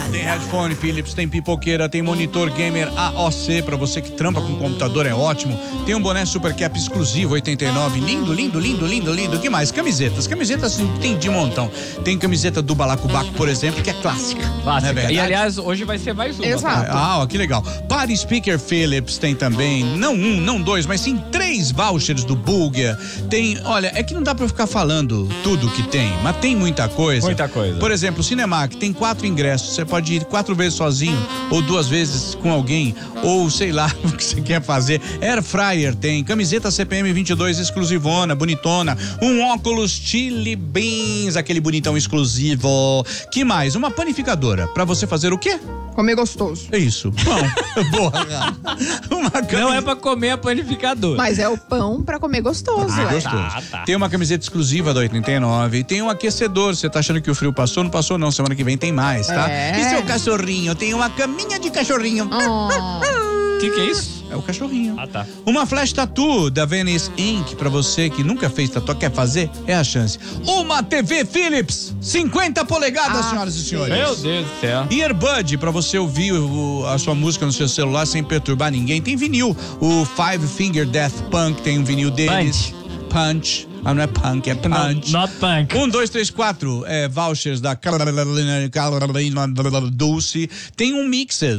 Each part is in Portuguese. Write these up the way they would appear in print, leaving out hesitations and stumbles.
Tem headphone Philips, tem pipoqueira, tem monitor gamer AOC, pra você que trampa com computador, é ótimo. Tem um boné Super Cap exclusivo, 89, lindo, lindo, lindo, lindo, lindo. O que mais? Camisetas tem de montão. Tem camiseta do Balacobaco, por exemplo, que é clássica. Clássica. E aliás, hoje vai ser mais uma. Exato. Ó, que legal. Party Speaker Philips tem também, não um, não dois, mas sim 3 vouchers do Bulger. Tem, olha, é que não dá pra eu ficar falando tudo que tem, mas tem muita coisa. Muita coisa. Por exemplo, o Cinemark tem 4 ingressos, você pode ir 4 vezes sozinho, ou 2 vezes com alguém, ou sei lá o que você quer fazer. Air Fryer tem, camiseta CPM 22 exclusivona, bonitona, um óculos Chili Beans, aquele bonitão exclusivo. Que mais? Uma panificadora, pra você fazer o quê? Comer gostoso. É isso, pão. Boa. Não é pra comer a panificadora. Mas é o pão pra comer gostoso. Gostoso. Tá. Tem uma camiseta exclusiva da 89 e tem um aquecedor. Você tá achando que o frio passou? Não passou não, semana que vem tem mais, tá? É. E seu cachorrinho? Tem uma caminha de cachorrinho. O que é isso? É o cachorrinho. Ah, tá. Uma flash tattoo da Venice Ink, pra você que nunca fez tatu, quer fazer? É a chance. Uma TV Philips, 50 polegadas, senhoras e senhores. Meu Deus do céu. Earbud, pra você ouvir a sua música no seu celular sem perturbar ninguém. Tem vinil. O Five Finger Death Punk tem um vinil deles. Punch. Ah, não é punk, é punch. Not punk. 1, 2, 3, 4 vouchers da Carolina Dulce. Tem um mixer.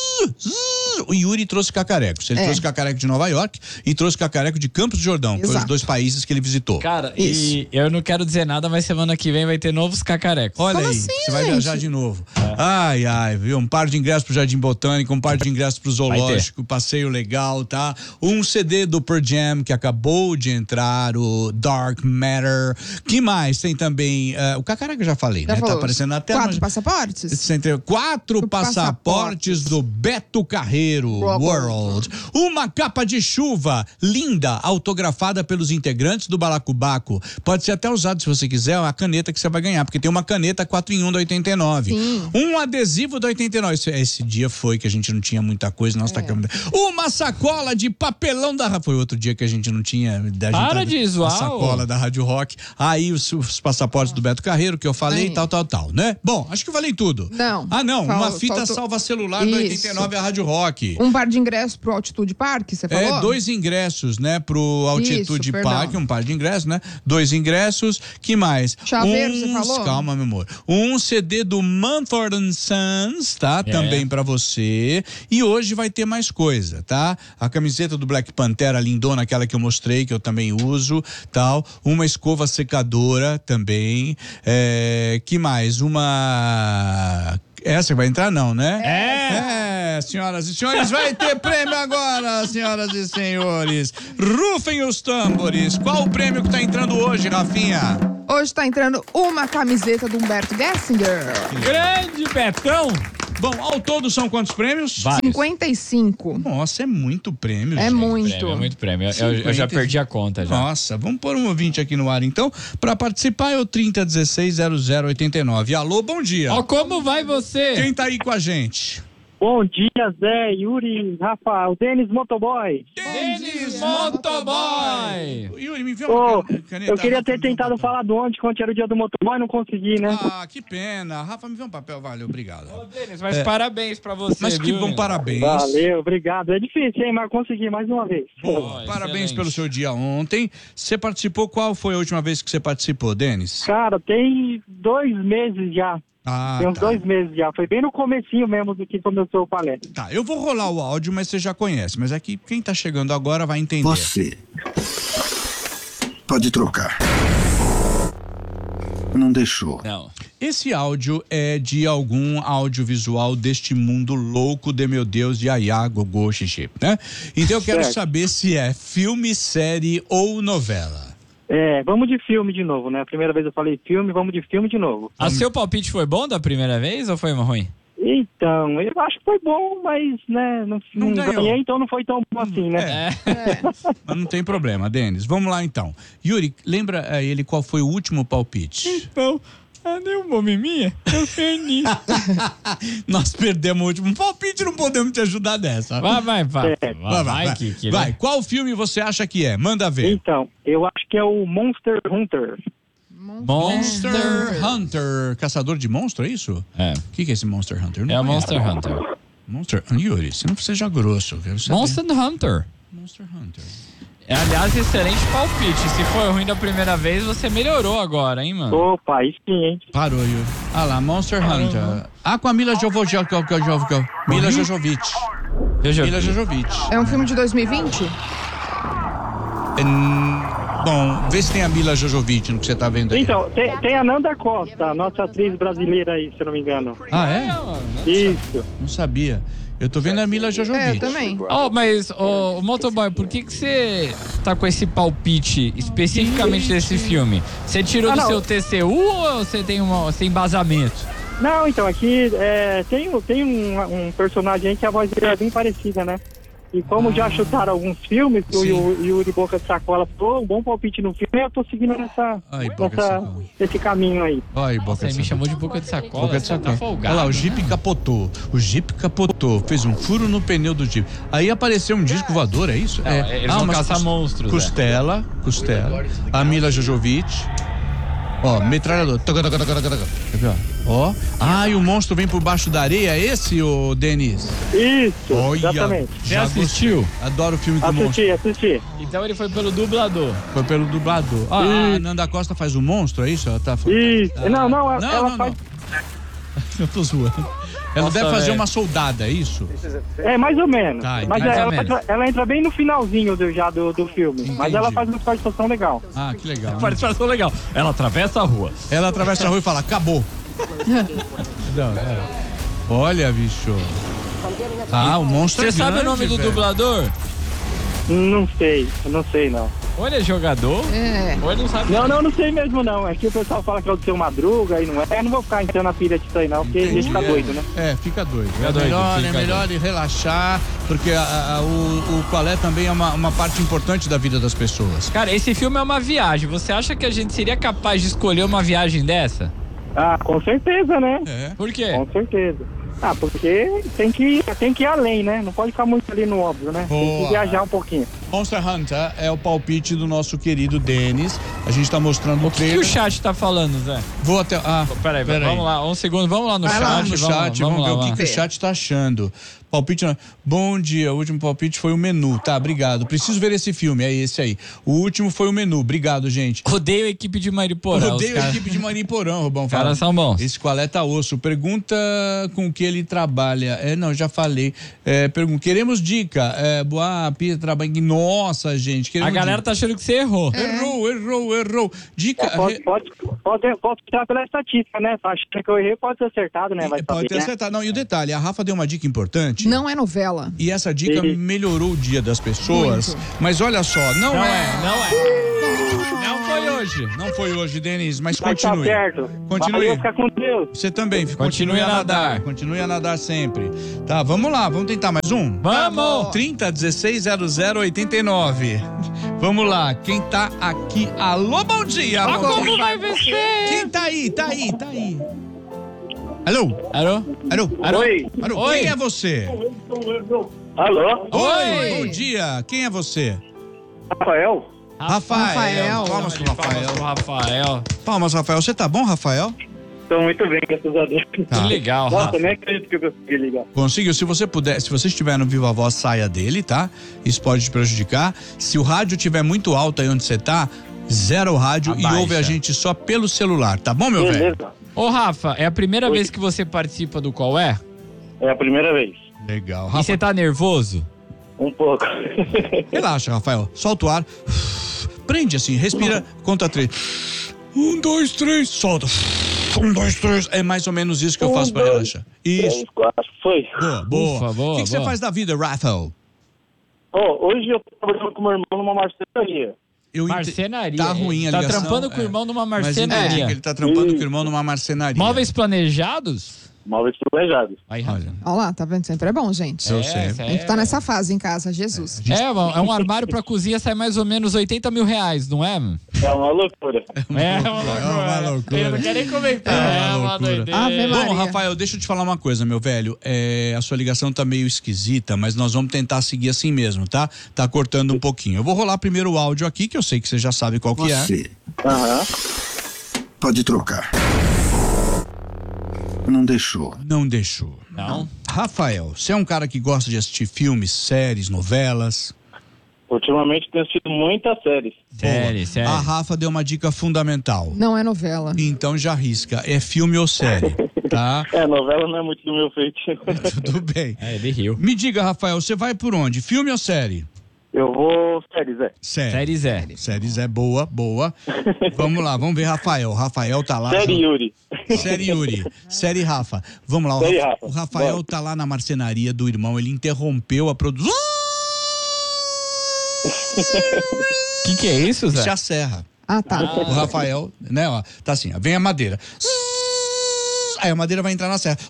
O Yuri trouxe cacarecos. Ele trouxe cacareco de Nova York e trouxe cacareco de Campos do Jordão. Foi os 2 países que ele visitou. Cara, e eu não quero dizer nada, mas semana que vem vai ter novos cacarecos. Olha Como aí, assim, você vai viajar de novo. Ai, viu? Um par de ingressos pro Jardim Botânico, um par de ingressos pro Zoológico, passeio legal, tá? Um CD do Pearl Jam que acabou de entrar, o Dark Matter. Que mais? Tem também, o cacareco eu já falei, né? Falou. Tá aparecendo na tela. 4 passaportes? 4 passaportes do Beto Carreiro World. Uma capa de chuva linda, autografada pelos integrantes do Balacobaco. Pode ser até usado se você quiser, a caneta que você vai ganhar, porque tem uma caneta 4 em 1 da 89. Sim. Um adesivo da 89. Esse dia foi que a gente não tinha muita coisa, nós tacamos. Uma sacola de papelão da... Foi outro dia que a gente não tinha... Para de zoar. A sacola da Rádio Rock. Aí os passaportes do Beto Carreiro, que eu falei, tal, né? Bom, acho que eu falei tudo. Não. Ah, não. Uma Faltou. fita salva-celular da 89 a Rádio Rock. Um par de ingressos pro Altitude Park, você falou? 2 ingressos, né? Pro Altitude Park, um par de ingressos, né? 2 ingressos. Que mais? Chaveiro, você falou? Calma, meu amor. Um CD do Mumford & Sons, tá? Também pra você. E hoje vai ter mais coisa, tá? A camiseta do Black Panther, a lindona, aquela que eu mostrei, que eu também uso, tal. Uma escova secadora também. Que mais? Essa vai entrar não, né? Senhoras e senhores, vai ter prêmio agora, senhoras e senhores. Rufem os tambores. Qual o prêmio que tá entrando hoje, Rafinha? Hoje tá entrando uma camiseta do Humberto Gessinger. Grande Betão. Bom, ao todo são quantos prêmios? 55. Nossa, é muito prêmio, É gente. muito. É muito prêmio. Eu já perdi a conta já. Nossa, vamos pôr um ouvinte aqui no ar então. Pra participar é o 30160089. Alô, bom dia. Ó, como vai você? Quem tá aí com a gente? Bom dia, Zé, Yuri, Rafa, o Denis Motoboy. Denis Motoboy. Yuri, me envia Ô, uma caneta. eu queria Rafa, ter me vê um tentado papel. falar do ontem, quando era o dia do motoboy, não consegui, né? Ah, que pena. Rafa, me vê um papel, valeu, obrigado. Ô, Denis, mas parabéns pra você, Mas que viu, bom, meu? parabéns. Valeu, obrigado. É difícil, hein, mas consegui mais uma vez. Bom, parabéns excelente. pelo seu dia ontem. Você participou, qual foi a última vez que você participou, Denis? Cara, tem 2 meses já. Ah, Tem uns 2 meses já. Foi bem no comecinho mesmo do que começou o palestra. Tá, eu vou rolar o áudio, mas você já conhece. Mas aqui, quem tá chegando agora vai entender. Você pode trocar. Não deixou. Não. Esse áudio é de algum audiovisual deste mundo louco de meu Deus, de Ayá, Gogô, Xixi, né? Então eu quero Certo. saber se é filme, série ou novela. Vamos de filme de novo, né? A primeira vez eu falei filme, vamos de filme de novo. O seu palpite foi bom da primeira vez ou foi ruim? Então, eu acho que foi bom, mas, né, não ganhou. ganhei, então não foi tão bom assim, né? Mas não tem problema, Denis. Vamos lá então. Yuri, lembra ele qual foi o último palpite? Então, deu uma miminha, eu perdi. Nós perdemos o último palpite, não podemos te ajudar dessa. Vai. Vai. Que Qual filme você acha que é? Manda ver. Então, eu acho que é o Monster Hunter. Monster Hunter. Caçador de monstro, é isso? É. O que é esse Monster Hunter? É o conheço. Monster Hunter. Yuri, você não seja grosso. Quero saber. Monster Hunter. Monster Hunter. Aliás, excelente palpite. Se foi ruim da primeira vez, você melhorou agora, hein, mano? Opa, aí sim, hein? Parou, Yuri. Ah lá, Monster Hunter. Ah, com a Mila Jovovich. Mila Jovovich. Mila Jovovich. É um filme de 2020? Bom, vê se tem a Mila Jovovich no que você tá vendo aí. Então, tem a Nanda Costa, a nossa atriz brasileira aí, se eu não me engano. Ah, é? Isso. Não sabia. Eu tô vendo a Mila Jovovich. É, eu também. Mas, Motoboy, por que você tá com esse palpite especificamente desse filme? Você tirou do não. seu TCU ou você tem sem embasamento? Não, então, aqui tem um personagem aí que a voz dele é bem parecida, né? E como já chutaram alguns filmes, o Yuri Boca de Sacola falou, um bom palpite no filme, eu tô seguindo esse caminho aí. Ai, Boca Você de me Sacola. chamou de boca de sacola. Boca de Você sacola. tá folgado. Olha lá, o Jeep capotou. Fez um furo no pneu do Jeep. Aí apareceu um disco voador, é isso? Eles vão mas caçar monstros. Costela. A Mila Jovovich. Ó, metralhador. Ó. Ah, e o monstro vem por baixo da areia, é esse, ô Denis? Isso, Olha, exatamente. Você assistiu? Adoro o filme do monstro. Assisti. Então ele foi pelo dublador. Foi pelo dublador. Ah, a Nanda Costa faz o monstro, é isso? Ela tá falando. Isso. Ela faz... Eu tô zoando. Ela Nossa, deve fazer velho. uma soldada, é isso? É, mais ou menos. Tá, Mas mais ou menos. ela entra bem no finalzinho do filme. Entendi. Mas ela faz uma participação legal. Ah, que legal. Participação legal. Ela atravessa a rua. Ela atravessa a rua e fala, acabou. Não, é. Olha, bicho. Ah, o monstro Você é sabe o grande, nome do velho. dublador? Não sei. Ou ele é jogador, É. ou ele não sabe. Não sei mesmo não. É que o pessoal fala que é o do Seu Madruga e não é. Eu não vou ficar entrando na pilha disso aí não, porque a gente fica doido, né? É, fica doido. Fica É doido, melhor, fica é melhor relaxar, porque o qualé também é uma parte importante da vida das pessoas. Cara, esse filme é uma viagem. Você acha que a gente seria capaz de escolher uma viagem dessa? Ah, com certeza, né? É. Por quê? Com certeza. Ah, porque tem que ir além, né? Não pode ficar muito ali no óbvio, né? Tem Boa. que viajar um pouquinho. Monster Hunter é o palpite do nosso querido Denis. A gente tá mostrando o O que trailer. o chat tá falando, Zé? Vou até... Peraí, vamos lá, um segundo, vamos lá no Vai chat. lá no chat, vamos ver lá, o que o chat tá achando. Palpite. Bom dia, o último palpite foi o menu. Tá, obrigado. Preciso ver esse filme, é esse aí. O último foi o menu. Obrigado, gente. Odeio a equipe de Mariporã. Odeio a equipe de Mariporã, Rubão. Os caras são bons. Esse qualé tá osso. Pergunta com que ele trabalha. Não, já falei. Queremos dica. Boa, Pia trabalha. Nossa, gente. A galera tá achando que você errou. Errou. Dica. Pode tirar pela estatística, né? Achando que eu errei, pode ser acertado, né? Vai Pode saber, ter né? acertado. Não, e o detalhe, a Rafa deu uma dica importante. Não é novela. E essa dica melhorou o dia das pessoas. Muito. Mas olha só, não é. Não foi hoje. Não foi hoje, Denis, mas Mas tá continue. certo. Continue. Valeu, fica com Deus. Você também, Continue a nadar. Continue a nadar sempre. Tá, vamos lá, vamos tentar mais um? Vamos! 30 16 00 89. Vamos lá, quem tá aqui? Alô, bom dia! Mas bom como dia. vai vencer? Quem tá aí? Alô? Alô? Oi. Oi. Quem é você? Alô? Oi. Bom dia, quem é você? Rafael? Rafael. Palmas pro Rafael. Rafael. Palmas, Rafael. Você tá bom, Rafael? Tô muito bem, graças a Deus. Tá. Que legal, Nossa, Rafa. nem acredito que eu consegui ligar. Conseguiu? Se você puder, se você estiver no Viva Voz, saia dele, tá? Isso pode te prejudicar. Se o rádio estiver muito alto aí onde você tá, zera o rádio Abaixa. e ouve a gente só pelo celular, tá bom, meu velho? Beleza. Ô, Rafa, é a primeira vez que você participa do Qual É? É a primeira vez. Legal. E Rafa, você tá nervoso? Um pouco. relaxa, Rafael. Solta o ar. Prende assim, respira, conta 3. 1, 2, 3, solta. 1, 2, 3. É mais ou menos isso que eu faço pra relaxar. Isso. 3, 4, foi. Boa. Ufa, boa, O que você boa. faz da vida, Rafael? Hoje eu tô trabalhando com meu irmão numa marcenaria. Marcenaria. Tá ruim a Tá ligação. trampando com o irmão numa Mas marcenaria. entendi que ele tá trampando com o irmão numa marcenaria. Móveis planejados? Móveis planejados. Aí, Rafa. Olha, Olha lá, tá vendo? Sempre é bom, gente. eu sei. A gente tá nessa fase em casa, Jesus. É um armário pra cozinha, sai mais ou menos R$80 mil, não é? É uma loucura. É uma loucura. Eu não quero nem comentar. É uma loucura. doideira. Ave Maria. Bom, Rafael, deixa eu te falar uma coisa, meu velho. A sua ligação tá meio esquisita, mas nós vamos tentar seguir assim mesmo, tá? Tá cortando um pouquinho. Eu vou rolar primeiro o áudio aqui, que eu sei que você já sabe qual que é. Aham. Pode trocar. Não deixou. Não deixou. Não? Rafael, você é um cara que gosta de assistir filmes, séries, novelas? Ultimamente tem assistido muitas séries. Sério. A Rafa deu uma dica fundamental. Não é novela. Então já arrisca. É filme ou série, tá? Novela não é muito do meu feitio. Tudo bem. Ele riu. Me diga, Rafael, você vai por onde? Filme ou série? Eu vou séries, Série. Série Zé. Séries é boa. Vamos lá, vamos ver Rafael. Rafael tá lá. Série Yuri. Série Yuri. Série Rafa. Vamos lá. Série Rafa. O Rafael Bora. tá lá na marcenaria do irmão. Ele interrompeu a produção. Que é isso, Zé? Isso é a serra. Ah, tá. O Rafael, né, ó, tá assim, ó, vem a madeira. Aí a madeira vai entrar na serra.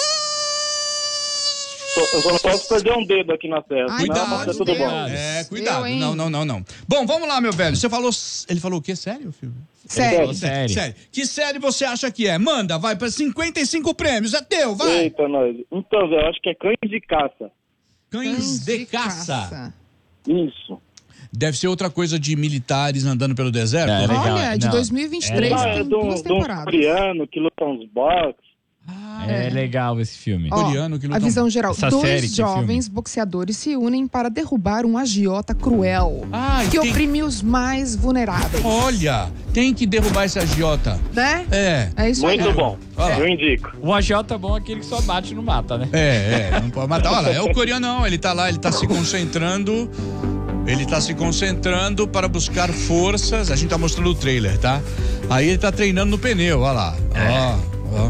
Eu só não posso perder um dedo aqui na serra. Ai, senão pelo tá amor de tudo bom. Deus. É, cuidado. Eu, hein? Não. Bom, vamos lá, meu velho. Você falou. Ele falou o quê? Sério, filho? Sério. Série. Que série você acha que é? Manda, vai pra 55 prêmios. É teu, vai. Eita, nós. Então, Zé, eu acho que é Cães de Caça. Cães de caça. Isso. Deve ser outra coisa de militares andando pelo deserto. É, legal. Olha, de Não. 2023 É tem de duas um temporadas. coreano que luta uns boxes. É legal esse filme. Ó, Coreano que luta a visão geral. Essa série Dois tem jovens boxeadores se unem para derrubar um agiota cruel E que tem... oprime os mais vulneráveis. Olha, tem que derrubar esse agiota. Né? É isso aí. Muito bom. Olha lá. Eu indico. O agiota é bom aquele que só bate e não mata, né? Não pode matar. Olha, é o coreano não, ele tá lá, ele tá se concentrando. Ele tá se concentrando para buscar forças. A gente tá mostrando o trailer, tá? Aí ele tá treinando no pneu, olha lá. Ó.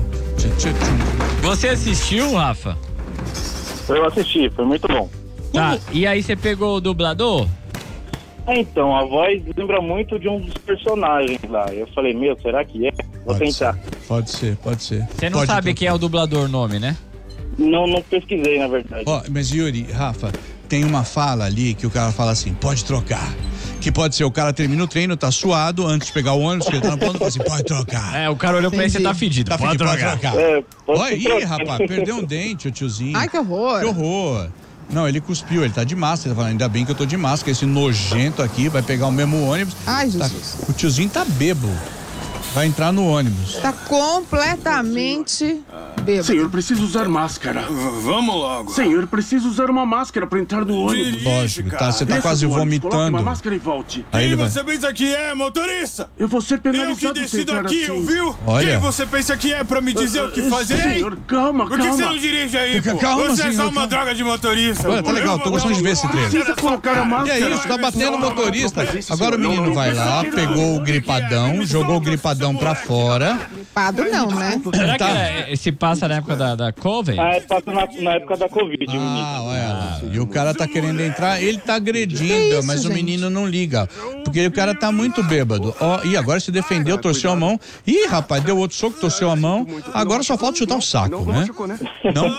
Você assistiu, Rafa? Eu assisti, foi muito bom. Tá, e aí você pegou o dublador? Então, a voz lembra muito de um dos personagens lá. Eu falei, será que é? Vou tentar. Pode ser. Você não sabe quem é o dublador, o nome, né? Não pesquisei, na verdade. Ó, mas Yuri, Rafa, tem uma fala ali que o cara fala assim, pode trocar. Que pode ser, o cara termina o treino, tá suado, antes de pegar o ônibus, que ele tá no ponto, fala assim, pode trocar. O cara olhou pra ele e você tá fedido. Tá Pode fedido, pode trocar. trocar. Pode Olha aí, trocar. rapaz, perdeu um dente, o tiozinho. Ai, que horror. Que horror. Não, ele cuspiu, ele tá de máscara, ele tá falando, ainda bem que eu tô de máscara, esse nojento aqui vai pegar o mesmo ônibus. Ai, Tá- Jesus. o tiozinho tá bêbado, vai entrar no ônibus. Tá completamente bêbado. Senhor, preciso usar máscara. Vamos logo. Senhor, preciso usar uma máscara para entrar no ônibus. Lógico, tá, você tá Desça quase do ônibus, coloque vomitando. uma máscara e volte. Aí ele Quem vai. você pensa que é, motorista? Eu vou ser Eu que penalizado se decido entrar aqui, assim. ouviu? Olha. Quem você pensa que é pra me dizer o que fazer? Senhor, calma, Por que você calma. não dirige aí, pô? Calma, Você é senhor, só uma calma. droga de motorista. Olha, tá pô. legal, Eu tô vou gostando de ver esse trailer. Precisa colocar a E máscara. é isso, tá batendo o motorista. Não faz isso, Agora o senhor. menino Não, vai não lá, faz pegou o gripadão, jogou o gripadão pra fora. Gripado não, né? Será Tá. que se passa na época da Covid? Passa na época da Covid, menino. Olha, e o cara tá querendo entrar, ele tá agredindo, Que isso, mas o gente? menino não liga. Porque o cara tá muito bêbado. Ó, e agora se defendeu, torceu a mão. Ih, rapaz, deu outro soco, torceu a mão. Agora só falta chutar o saco, né? Não?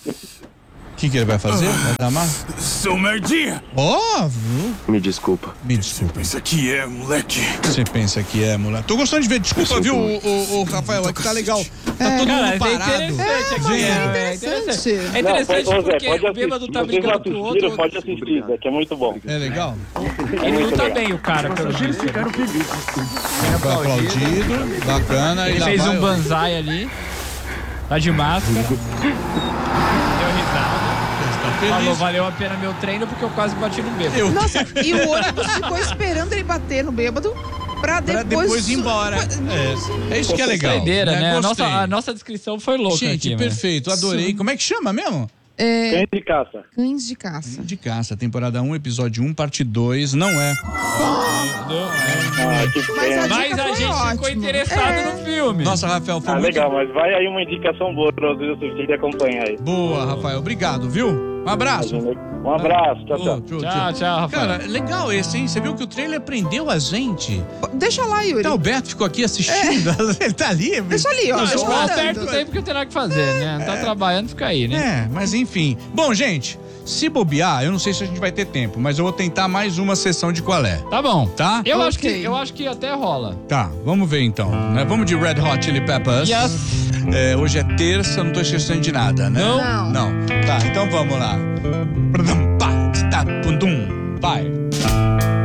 O que ele vai fazer? Vai dar mais? Seu merdinha. Ó, Me desculpa. me desculpa. Pensa que é, moleque. Você pensa que é, moleque? Tô gostando de ver, desculpa, viu, o Rafael, é que tá legal. Tá todo Cara, mundo é parado. interessante aqui. é interessante. É interessante Não, porque pode o bêbado assistir. tá Vocês brigando com o assistiram, outro. pode assistir, Zé, que é muito bom. É legal? Ele luta bem, o cara, pelo Eles jeito. ficaram felizes. Foi aplaudido, bacana. Ele e lá fez vai, um ó. banzai ali. Tá de máscara. Deu risada. Tá Falou, feliz. valeu a pena meu treino porque eu quase bati no bêbado. Eu Nossa, e o ônibus ficou esperando ele bater no bêbado pra pra depois ir embora. É isso que é legal. Doideira, né? Gostei. A nossa descrição foi louca Gente, aqui, perfeito, adorei. Como é que chama mesmo? Cães de Caça. Cães de caça. De Caça, temporada 1, episódio 1, parte 2, não é. Que Mas pena. Mas dica a foi gente ficou ótima. interessado no filme. Nossa, Rafael, foi muito Legal, mas vai aí uma indicação boa pra vocês assistirem e acompanhar aí. boa, Rafael. Obrigado, viu? Um abraço. Um abraço, tchau, tchau. Tchau, Rafael. Cara, legal esse, hein? Você viu que o trailer prendeu a gente? Deixa lá, Yuri. Então, o Beto ficou aqui assistindo. Ele tá ali. Deixa ali, ó. Não, Deixa tá rodando. certo o tempo que eu tenho nada que fazer, né? Tá trabalhando, fica aí, né? É, mas enfim. Bom, gente, se bobear, eu não sei se a gente vai ter tempo, mas eu vou tentar mais uma sessão de qual é. Tá bom. Tá? Eu Ok. acho que até rola. Tá, vamos ver então, né? Vamos de Red Hot Chili Peppers. Yes. É, hoje é terça, não tô esquecendo de nada, né? Não. Não. Tá, então vamos lá. Vai.